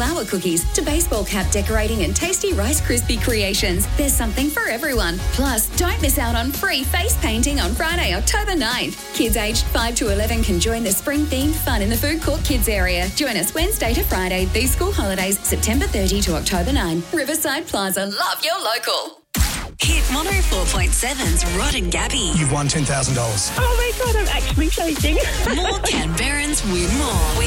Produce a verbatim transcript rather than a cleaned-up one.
flour cookies to baseball cap decorating and tasty Rice Krispie creations. There's something for everyone. Plus, don't miss out on free face painting on Friday, October ninth. Kids aged five to eleven can join the spring-themed fun in the Food Court Kids area. Join us Wednesday to Friday, these school holidays, September thirtieth to October ninth. Riverside Plaza, love your local. Hit one oh four point seven's Rod and Gabby. You've won ten thousand dollars. Oh my God, I'm actually shaking. More Canberrans win more with